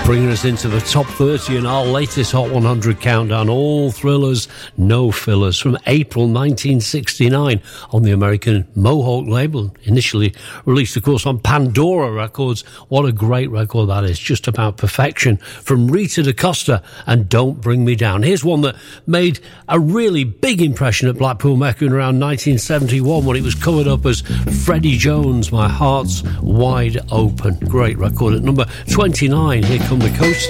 Bringing us into the top 30 in our latest Hot 100 countdown. All thrillers, no fillers. From April 1969 on the American Mohawk label. Initially released, of course, on Pandora Records. What a great record that is. Just about perfection. From Rita DaCosta and Don't Bring Me Down. Here's one that made a really big impression at Blackpool Mecca in around 1971 when it was covered up as Freddie Jones, My Heart's Wide Open. Great record. At number 29, here come the Coasters.